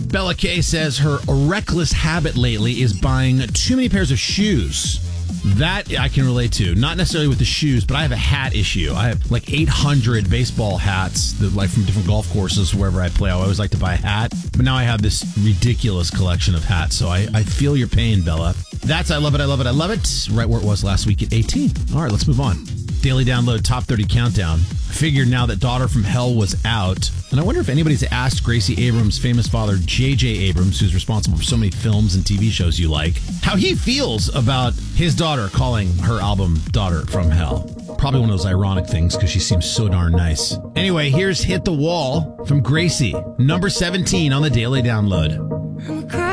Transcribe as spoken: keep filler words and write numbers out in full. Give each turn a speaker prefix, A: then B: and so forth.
A: Bella Kay says her reckless habit lately is buying too many pairs of shoes. That I can relate to. Not necessarily with the shoes, but I have a hat issue. I have like eight hundred baseball hats, that, like from different golf courses, wherever I play. I always like to buy a hat. But now I have this ridiculous collection of hats. So I, I feel your pain, Bella. That's I love it, I love it, I love it. Right where it was last week at eighteen. All right, let's move on. Daily Download Top thirty Countdown. I figured now that Daughter from Hell was out, and I wonder if anybody's asked Gracie Abrams' famous father, J J Abrams, who's responsible for so many films and T V shows you like, how he feels about his daughter calling her album Daughter from Hell. Probably one of those ironic things because she seems so darn nice. Anyway, here's Hit the Wall from Gracie, number seventeen on the Daily Download.